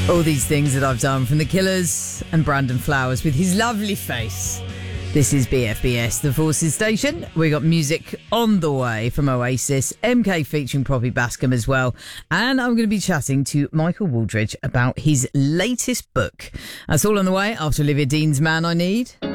All these things that I've done from The Killers and Brandon Flowers with his lovely face. This is BFBS, the Forces Station. We got music on the way from Oasis, MK featuring Poppy Bascom as well. And I'm going to be chatting to Michael Wooldridge about his latest book. That's all on the way after Olivia Dean's Man I Need.